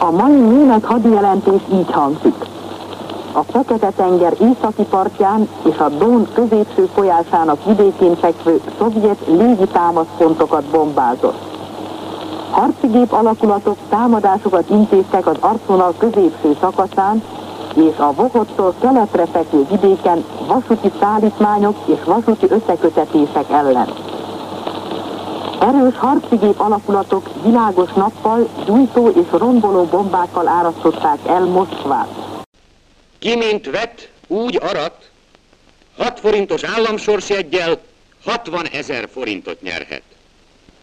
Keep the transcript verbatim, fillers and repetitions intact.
A mai német hadijelentés így hangzik. A Fekete-tenger északi partján és a Don középső folyásának vidékén fekvő szovjet légi támaszpontokat bombázott. Harcigép alakulatok támadásokat intéztek az arcvonal középső szakaszán, és a Vohottól keletre fekvő vidéken vasúti szállítmányok és vasúti összekötetések ellen. Erős harcigép alakulatok világos nappal, gyújtó és romboló bombákkal árasztották el Moszkvát. Ki mint vett, úgy arat, hat forintos államsorsjeggyel hatvanezer forintot nyerhet.